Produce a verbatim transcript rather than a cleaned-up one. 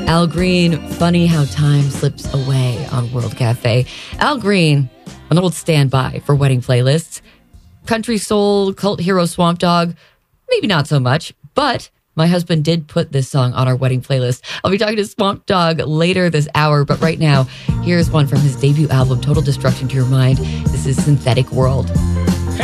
Al Green, Funny How Time Slips Away on World Cafe. Al Green, an old standby for wedding playlists. Country soul, cult hero Swamp Dogg, maybe not so much, but my husband did put this song on our wedding playlist. I'll be talking to Swamp Dogg later this hour, but right now, here's one from his debut album, Total Destruction to Your Mind. This is Synthetic World.